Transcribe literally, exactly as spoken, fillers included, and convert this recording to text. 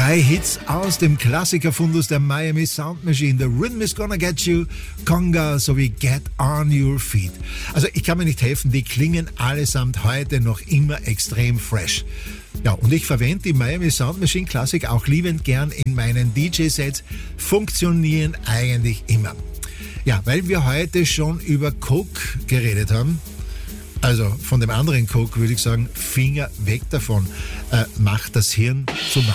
Drei Hits aus dem Klassikerfundus der Miami Sound Machine. The Rhythm is Gonna Get You, Conga sowie Get On Your Feet. Also ich kann mir nicht helfen, die klingen allesamt heute noch immer extrem fresh. Ja, und ich verwende die Miami Sound Machine Classic auch liebend gern in meinen D J-Sets. Funktionieren eigentlich immer. Ja, weil wir heute schon über Coke geredet haben. Also von dem anderen Coke würde ich sagen, Finger weg davon. Äh, macht das Hirn zum